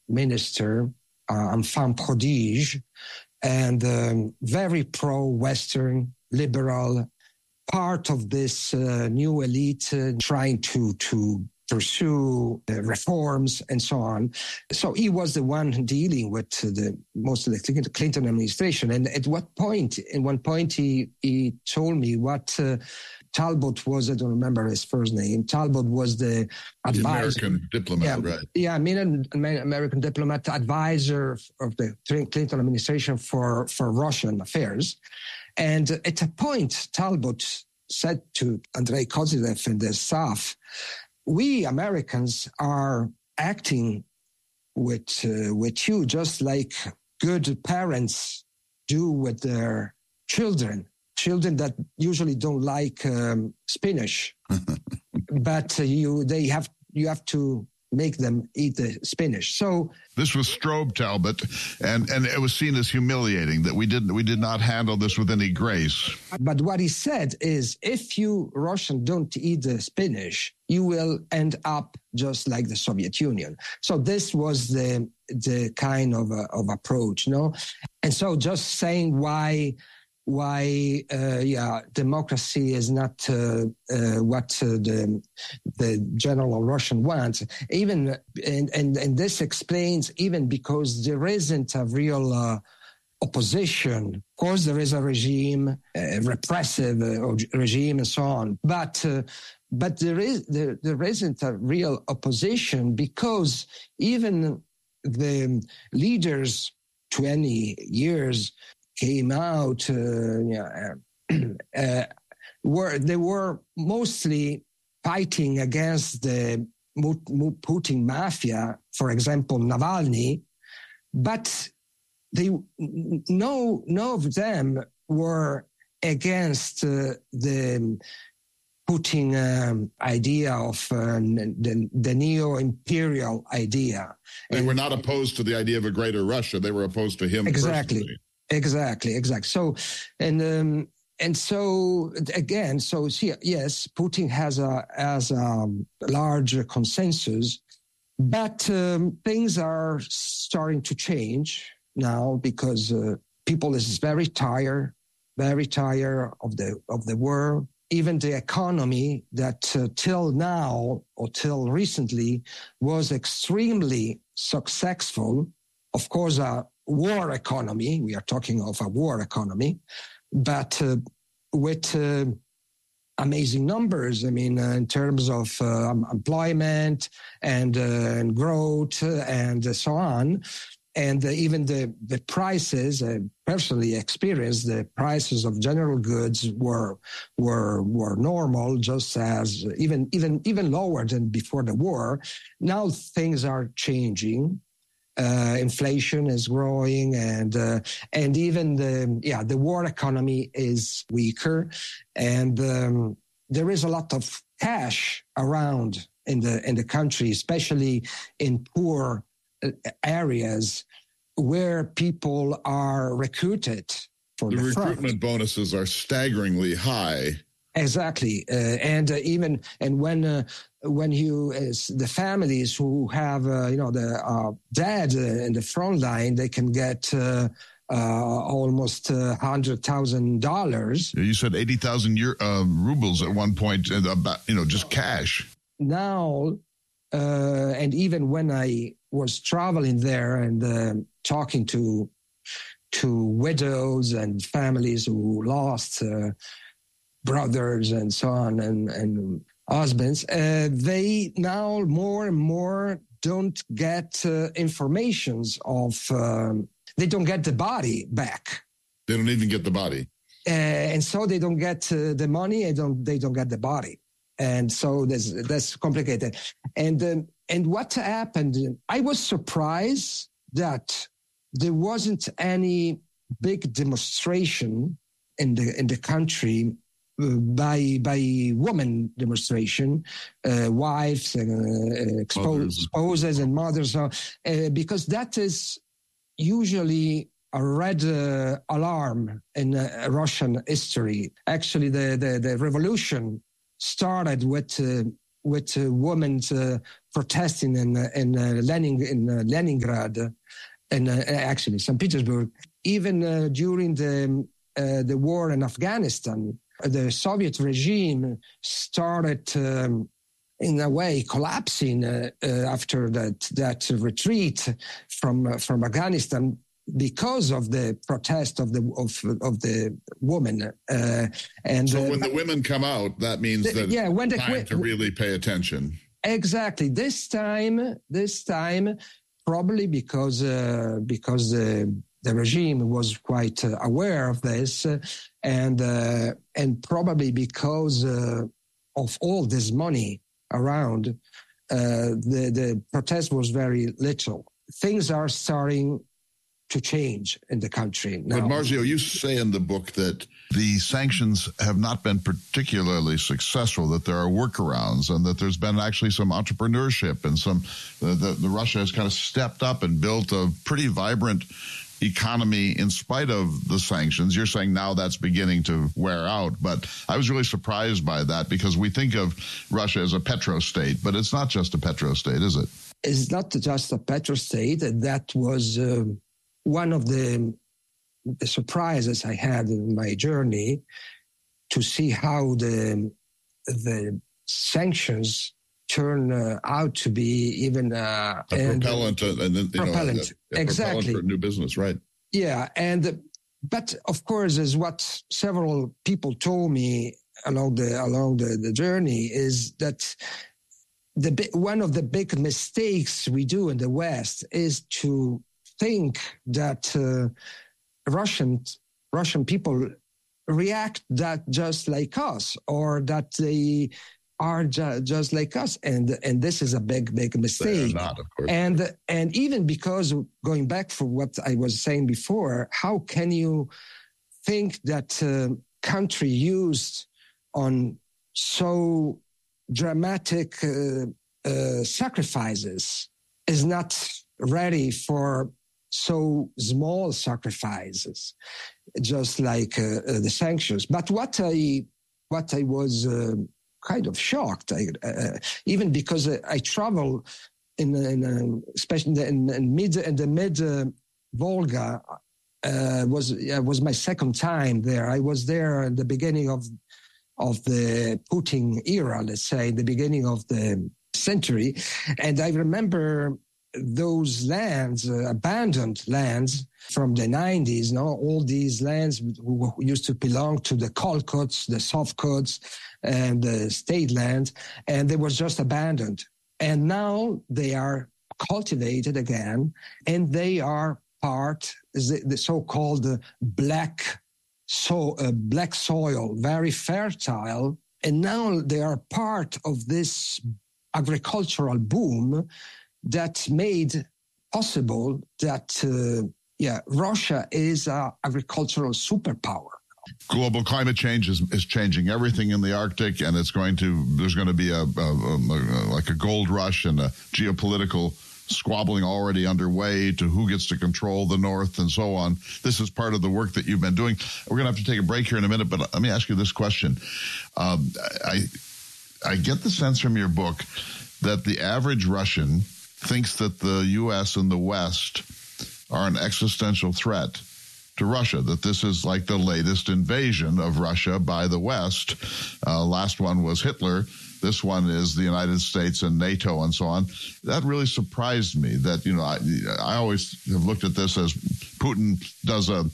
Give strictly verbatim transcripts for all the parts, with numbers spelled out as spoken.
minister, uh, enfant prodige, and um, very pro-Western, liberal, part of this uh, new elite uh, trying to to pursue uh, reforms and so on. So he was the one dealing with the most of the Clinton administration. And at what point, in one point, he, he told me what uh, Talbot was, I don't remember his first name. Talbot was the advisor. The American diplomat, yeah, right. Yeah, I mean, an American diplomat, advisor of the Clinton administration for, for Russian affairs. And at a point, Talbot said to Andrei Kozylov and the staff, we Americans are acting with uh, with you just like good parents do with their children, children that usually don't like um, spinach, but uh, you they have you have to make them eat the spinach. So this was Strobe Talbot, and, and it was seen as humiliating that we didn't we did not handle this with any grace. But what he said is, if you Russians don't eat the spinach, you will end up just like the Soviet Union. So this was the the kind of uh, of approach, no? And so just saying why. Why, uh, yeah, democracy is not uh, uh, what uh, the the general Russian wants. Even and, and and this explains even because there isn't a real uh, opposition. Of course, there is a regime, a repressive uh, regime, and so on. But uh, but there is there, there isn't a real opposition because even the leaders twenty years. Came out, uh, yeah, uh, were they were mostly fighting against the Putin mafia, for example, Navalny, but they no no of them were against uh, the Putin um, idea of uh, the, the neo-imperial idea. They and, were not opposed to the idea of a greater Russia. They were opposed to him exactly. personally. Exactly, exactly. So, and um, and so again, so see, yes, Putin has a has a large consensus, but um, things are starting to change now because uh, people is very tired, very tired of the of the war. Even the economy that uh, till now or till recently was extremely successful. Of course, uh, war economy, we are talking of a war economy, but uh, with uh, amazing numbers. I mean, uh, in terms of uh, employment and, uh, and growth and so on. And uh, even the, the prices, I personally experienced the prices of general goods were were were normal, just as even even even lower than before the war. Now things are changing. Uh, inflation is growing, and uh, and even the yeah the war economy is weaker, and um, there is a lot of cash around in the in the country, especially in poor areas where people are recruited for the, the recruitment front. Bonuses are staggeringly high. Exactly, uh, and uh, even and when uh, when you as the families who have uh, you know the uh, dad in the front line, they can get uh, uh, almost uh, hundred thousand dollars. You said eighty thousand uh, rubles at one point, and about you know just cash. Now, uh, and even when I was traveling there and uh, talking to to widows and families who lost. Uh, brothers and so on and, and husbands, uh, they now more and more don't get uh, informations of, um, they don't get the body back. They don't even get the body. Uh, and so they don't get uh, the money and don't, they don't get the body. And so that's, that's complicated. And, um, and what happened, I was surprised that there wasn't any big demonstration in the, in the country by by women demonstration, uh, wives, uh, expo- spouses and mothers, uh, uh, because that is usually a red uh, alarm in uh, Russian history. Actually, the, the, the revolution started with uh, with uh, women's uh, protesting in in uh, Lenin in uh, Leningrad and uh, actually Saint Petersburg. Even uh, during the uh, the war in Afghanistan, the Soviet regime started um, in a way collapsing uh, uh, after that that retreat from uh, from Afghanistan because of the protest of the of of the women. Uh, and so uh, when the women come out, that means the, that yeah, when it's the, time to really pay attention. Exactly. This time, this time, probably because uh, because the the regime was quite uh, aware of this, uh, and uh, and probably because uh, of all this money around, uh, the the protest was very little. Things are starting to change in the country now. But Marzio, you say in the book that the sanctions have not been particularly successful, that there are workarounds, and that there's been actually some entrepreneurship and some, uh, the, the Russia has kind of stepped up and built a pretty vibrant economy in spite of the sanctions. You're saying now that's beginning to wear out, but I was really surprised by that because we think of Russia as a petrostate, but it's not just a petrostate, is it? It's not just a petrostate. That was uh, one of the the surprises I had in my journey, to see how the the sanctions turn uh, out to be even uh, a and, propellant, uh, and then, you propellant. know, a, a exactly propellant for new business, right? Yeah, and but of course, is what several people told me along the along the, the journey is that the one of the big mistakes we do in the West is to think that uh, Russian Russian people react that just like us, or that they are ju- just like us, and and this is a big big mistake. They are not, of course. And and even because, going back for what I was saying before, how can you think that uh, country used on so dramatic uh, uh, sacrifices is not ready for so small sacrifices, just like uh, uh, the sanctions. But what I what I was uh, kind of shocked, I, uh, even because I travel in, in uh, especially in, in mid in the mid uh, Volga uh, was uh, was my second time there. I was there at the beginning of of the Putin era, let's say, the beginning of the century, and I remember those lands, uh, abandoned lands from the nineties, no, all these lands who used to belong to the Kolkhots, the Sovkhots, and the state land, and they were just abandoned. And now they are cultivated again, and they are part, the, the so-called uh, black, so, uh, black soil, very fertile, and now they are part of this agricultural boom that made possible that, uh, yeah, Russia is an agricultural superpower. Global climate change is, is changing everything in the Arctic, and it's going to, there's going to be a, a, a like a gold rush and a geopolitical squabbling already underway to who gets to control the North and so on. This is part of the work that you've been doing. We're going to have to take a break here in a minute, but let me ask you this question. Um, I, I get the sense from your book that the average Russian thinks that the U S and the West are an existential threat to Russia, that this is like the latest invasion of Russia by the West. Uh, last one was Hitler. This one is the United States and NATO and so on. That really surprised me that, you know, I, I always have looked at this as Putin does a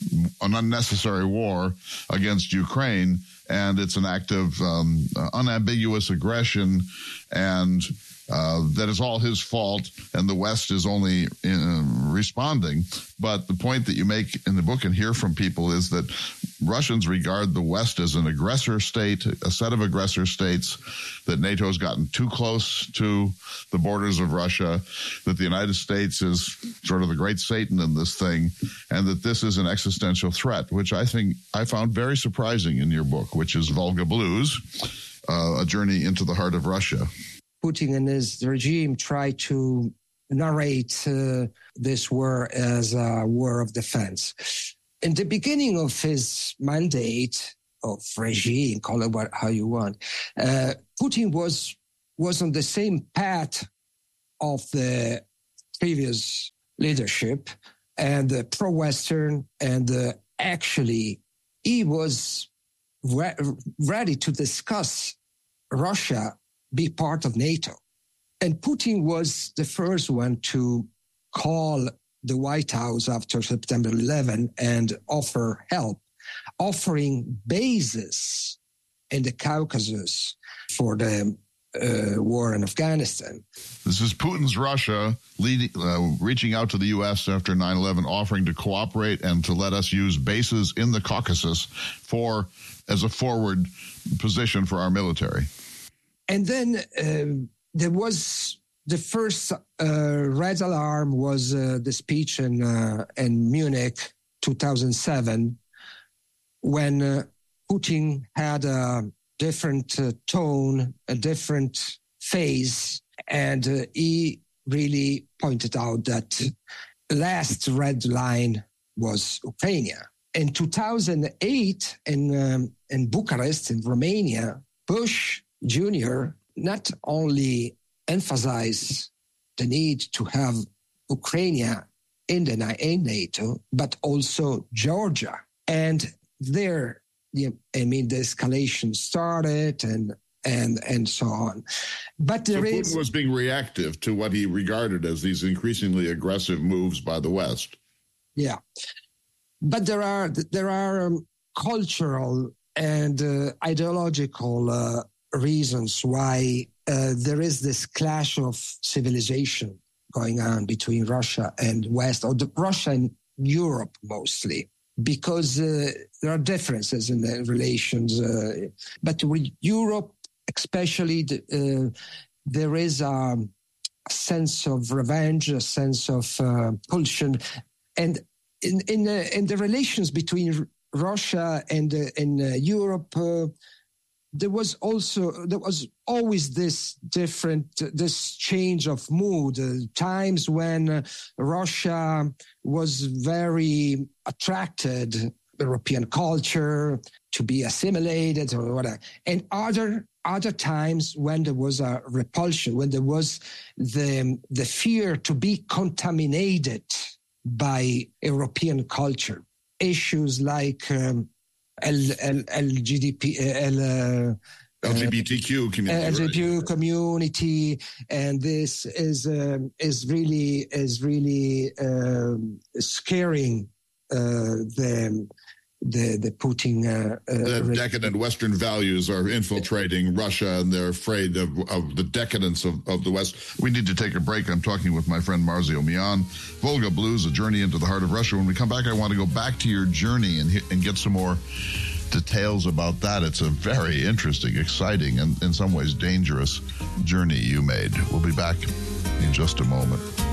an unnecessary war against Ukraine, and it's an act of um, unambiguous aggression, and Uh, that is all his fault, and the West is only uh, responding. But the point that you make in the book and hear from people is that Russians regard the West as an aggressor state, a set of aggressor states, that NATO has gotten too close to the borders of Russia, that the United States is sort of the great Satan in this thing, and that this is an existential threat, which I think I found very surprising in your book, which is Volga Blues, uh, A Journey into the Heart of Russia. Putin and his regime try to narrate uh, this war as a war of defense. In the beginning of his mandate, of regime, call it what, how you want, uh, Putin was was on the same path of the previous leadership and uh, pro-Western, and uh, actually he was re- ready to discuss Russia be part of NATO. And Putin was the first one to call the White House after September eleventh and offer help, offering bases in the Caucasus for the uh, war in Afghanistan. This is Putin's Russia leading, uh, reaching out to the U S after nine eleven, offering to cooperate and to let us use bases in the Caucasus for as a forward position for our military. And then uh, there was the first uh, red alarm was uh, the speech in, uh, in Munich two thousand seven, when uh, Putin had a different uh, tone, a different phase, and uh, he really pointed out that the last red line was Ukraine. In two thousand eight, in, um, in Bucharest, in Romania, Bush Junior not only emphasized the need to have Ukraine in the in NATO, but also Georgia. And there, I mean, the escalation started and and and so on. But there so is Putin was being reactive to what he regarded as these increasingly aggressive moves by the West. Yeah, but there are there are um, cultural and uh, ideological uh, reasons why uh, there is this clash of civilization going on between Russia and West, or the, Russia and Europe mostly, because uh, there are differences in the relations. Uh, but with Europe, especially, the, uh, there is a sense of revenge, a sense of uh, pulsion, and in in, uh, in the relations between Russia and uh, and uh, Europe. Uh, There was also, there was always this different, this change of mood, uh, times when uh, Russia was very attracted European culture to be assimilated or whatever. And other, other times when there was a repulsion, when there was the, the fear to be contaminated by European culture. Issues like, um, L, L, L G D P, L, uh, L G B T Q community, L G B T Q right? community, and this is um, is really is really um, scaring uh, the the the Putin. Uh, uh, the decadent Western values are infiltrating Russia, and they're afraid of, of the decadence of, of the West. We need to take a break. I'm talking with my friend Marzio Mian. Volga Blues, A Journey into the Heart of Russia. When we come back, I want to go back to your journey and and get some more details about that. It's a very interesting, exciting, and in some ways dangerous journey you made. We'll be back in just a moment.